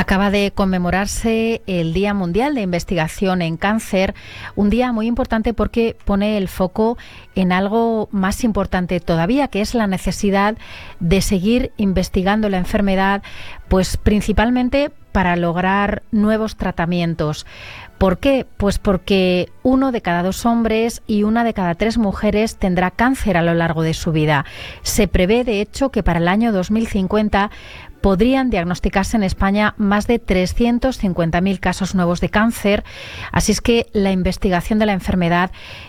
Acaba de conmemorarse el Día Mundial de Investigación en Cáncer, un día muy importante porque pone el foco en algo más importante todavía, que es la necesidad de seguir investigando la enfermedad, pues principalmente para lograr nuevos tratamientos. ¿Por qué? Pues porque 1 de cada 2 hombres y 1 de cada 3 mujeres tendrá cáncer a lo largo de su vida. Se prevé, de hecho, que para el año 2050 podrían diagnosticarse en España más de 350.000 casos nuevos de cáncer. Así es que la investigación de la enfermedad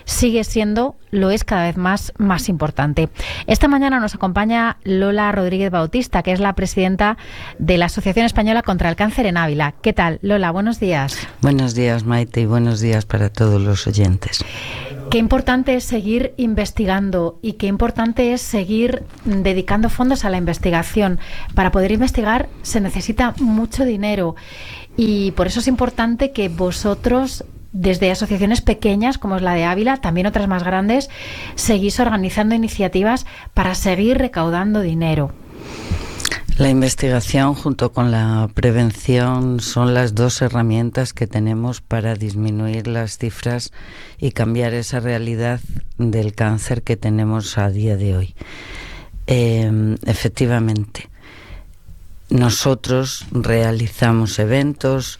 lo es cada vez más importante. Esta mañana nos acompaña Lola Rodríguez Bautista, que es la presidenta de la Asociación Española contra el Cáncer en Ávila. ¿Qué tal, Lola? Buenos días. Buenos días, Maite, y buenos días para todos los oyentes. Qué importante es seguir investigando y qué importante es seguir dedicando fondos a la investigación. Para poder investigar se necesita mucho dinero y por eso es importante que vosotros, desde asociaciones pequeñas como es la de Ávila, también otras más grandes, seguís organizando iniciativas para seguir recaudando dinero. La investigación junto con la prevención son las 2 herramientas que tenemos para disminuir las cifras y cambiar esa realidad del cáncer que tenemos a día de hoy. Efectivamente, nosotros realizamos eventos,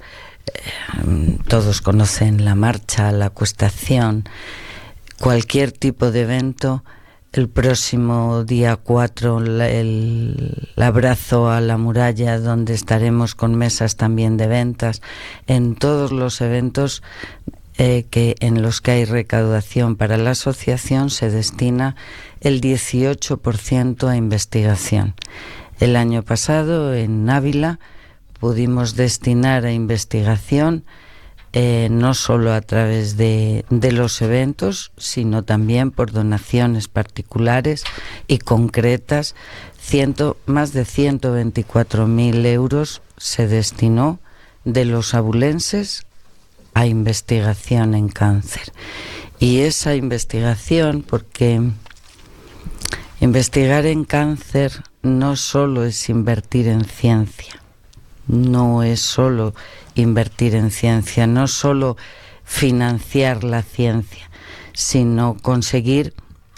todos conocen la marcha, la acuestación, cualquier tipo de evento. El próximo día 4, el abrazo a la muralla, donde estaremos con mesas también de ventas. En todos los eventos en los que hay recaudación para la asociación se destina el 18% a investigación. El año pasado en Ávila pudimos destinar a investigación no solo a través de los eventos, sino también por donaciones particulares y concretas. Más de 124.000 euros se destinó de los abulenses a investigación en cáncer. Y esa investigación, porque investigar en cáncer no solo es invertir en ciencia, no es solo invertir en ciencia, no solo financiar la ciencia, sino conseguir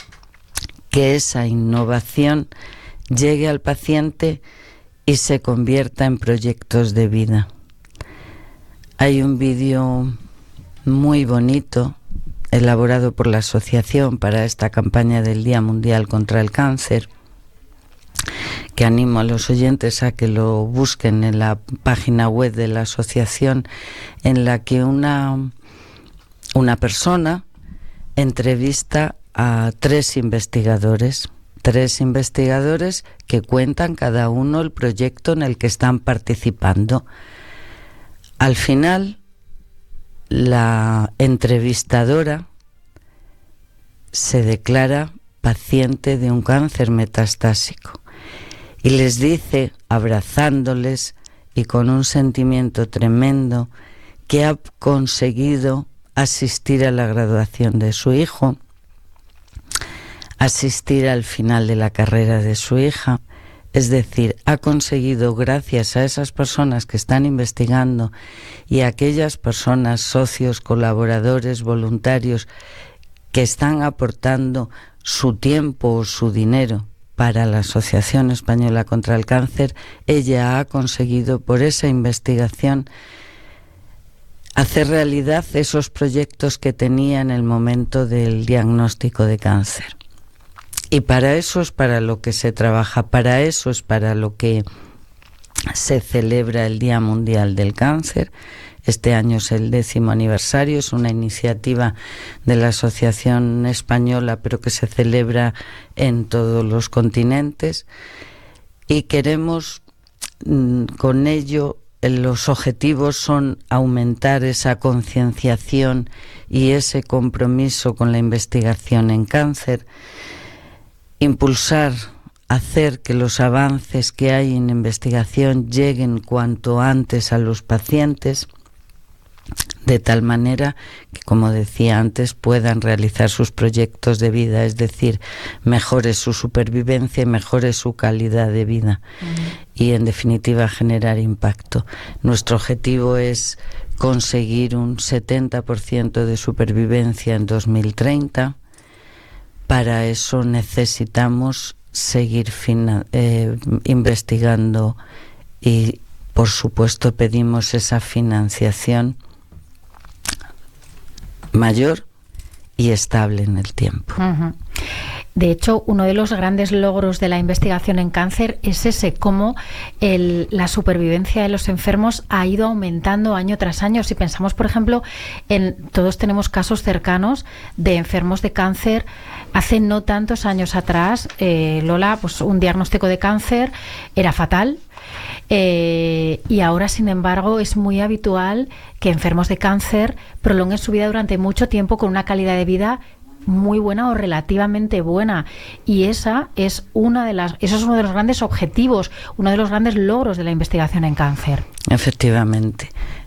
que esa innovación llegue al paciente y se convierta en proyectos de vida. Hay un vídeo muy bonito elaborado por la asociación para esta campaña del Día Mundial contra el Cáncer, que animo a los oyentes a que lo busquen en la página web de la asociación, en la que una persona entrevista a 3 investigadores que cuentan cada uno el proyecto en el que están participando. Al final, la entrevistadora se declara paciente de un cáncer metastásico. Y les dice, abrazándoles y con un sentimiento tremendo, que ha conseguido asistir a la graduación de su hijo, asistir al final de la carrera de su hija. Es decir, ha conseguido, gracias a esas personas que están investigando y a aquellas personas, socios, colaboradores, voluntarios, que están aportando su tiempo o su dinero para la Asociación Española contra el Cáncer, ella ha conseguido, por esa investigación, hacer realidad esos proyectos que tenía en el momento del diagnóstico de cáncer. Y para eso es para lo que se trabaja, para eso es para lo que se celebra el Día Mundial del Cáncer. Este año es el 10º aniversario, es una iniciativa de la Asociación Española, pero que se celebra en todos los continentes. Y queremos, con ello, los objetivos son aumentar esa concienciación y ese compromiso con la investigación en cáncer, impulsar, hacer que los avances que hay en investigación lleguen cuanto antes a los pacientes, de tal manera que, como decía antes, puedan realizar sus proyectos de vida, es decir, mejore su supervivencia y mejore su calidad de vida. Y, en definitiva, generar impacto. Nuestro objetivo es conseguir un 70% de supervivencia en 2030. Para eso necesitamos seguir investigando y, por supuesto, pedimos esa financiación mayor y estable en el tiempo. De hecho, uno de los grandes logros de la investigación en cáncer es ese, cómo la supervivencia de los enfermos ha ido aumentando año tras año. Si pensamos, por ejemplo, todos tenemos casos cercanos de enfermos de cáncer. Hace no tantos años atrás, Lola, pues un diagnóstico de cáncer era fatal. Y ahora, sin embargo, es muy habitual que enfermos de cáncer prolonguen su vida durante mucho tiempo con una calidad de vida muy buena o relativamente buena, y eso es uno de los grandes objetivos, uno de los grandes logros de la investigación en cáncer. Efectivamente,